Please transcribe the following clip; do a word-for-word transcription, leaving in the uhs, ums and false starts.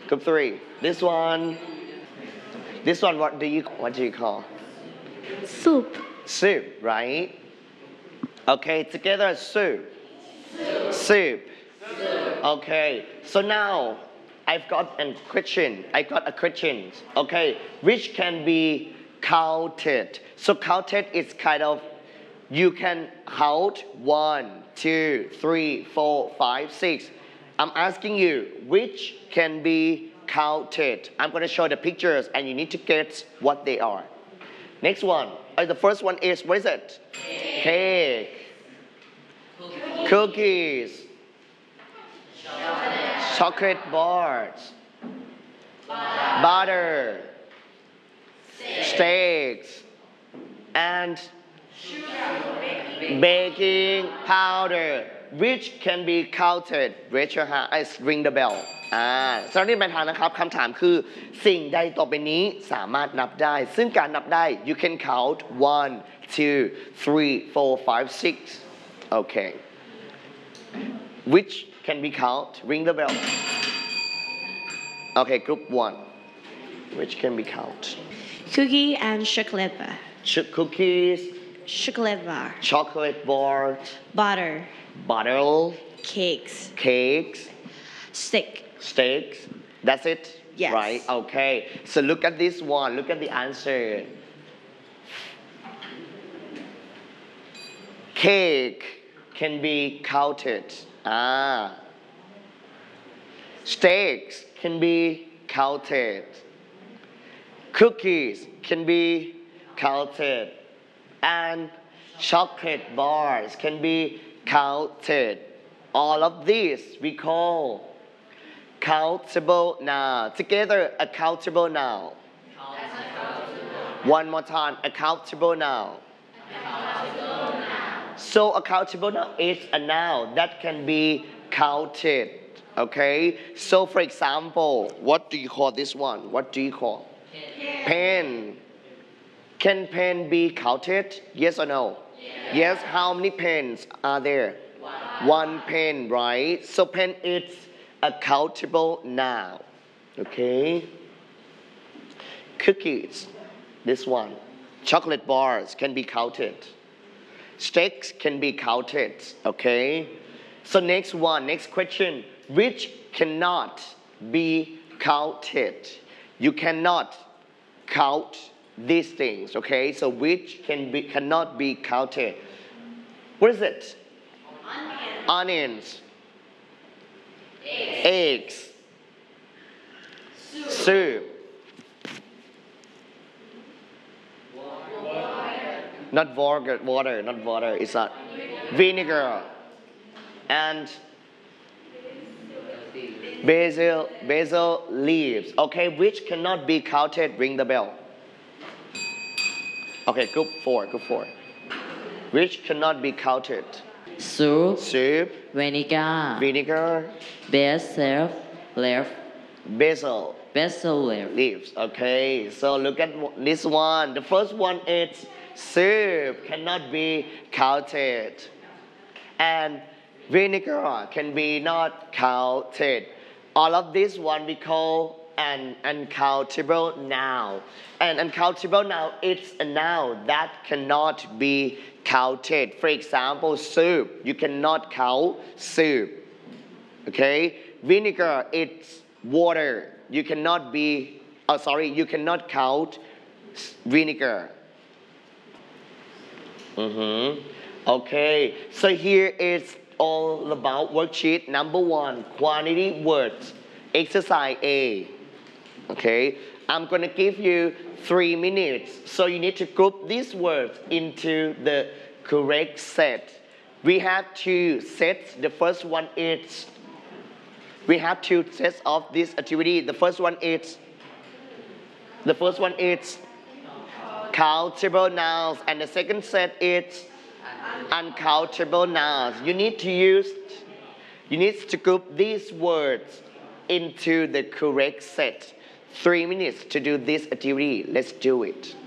Group three. This one. This one, what do you what do you call? Soup. Soup, right? Okay, together soup. Soup. Soup. Okay, so now I've got a question. I got a question. Okay, which can be counted. So counted is kind of you can count one, two, three, four, five, six. I'm asking you which can be counted. I'm going to show the pictures and you need to guess what they are. Next one. Uh, the first one is, what is it? Cake. Cake. Cookies. Cookies. Chocolate, Chocolate bars. Butter. Butter. Steak. Steaks. And baking. baking powder. Which can be counted? Raise your hand. I ring the bell. อ่าสำหรับที่เป็นทางนะครับคำถามคือสิ่งใดต่อไปนี้สามารถนับได้ซึ่งการนับได้ you can count one two three four five six okay which can be count ring the bell okay group one which can be count Cookie and chocolate bar. Ch- cookies Chocolate bar. chocolate bar Butter. butter Cakes. cakes Steak. steaks that's it Yes. right okay so look at this one look at the answer cake can be counted ah steaks can be counted cookies can be counted and chocolate bars can be counted all of these we call countable noun together a countable noun one more time a countable noun so a countable noun is a noun that can be counted okay so for example what do you call this one what do you call pen, pen. Can pen be counted yes or no yes, yes. How many pens are there one, one pen right so pen is a countable noun okay cookies this one chocolate bars can be counted steaks can be counted okay so next one next question which cannot be counted you cannot count these things okay so which can be cannot be counted what is it onions, onions. Eggs, eggs. Soup, soup. Water. Not water, water, not water, it's not vinegar and basil, basil leaves okay which cannot be counted ring the bell okay group four group four which cannot be counted soup soup vinegar vinegar basil leaf basil basil leaf leaves okay so look at this one the first one is soup cannot be counted and vinegar can be not counted all of this one we call an uncountable noun an uncountable noun is a noun that cannot be counted for example soup you cannot count soup okay vinegar it's water you cannot be oh sorry you cannot count vinegar mm-hmm. okay so here is all about worksheet number one quantity words exercise A okay I'm going to give you three minutes so you need to group these words into the correct set we have two sets the first one is we have two sets of this activity the first one is the first one is countable nouns and the second set is uncountable nouns you need to use you need to group these words into the correct set three minutes to do this activity let's do it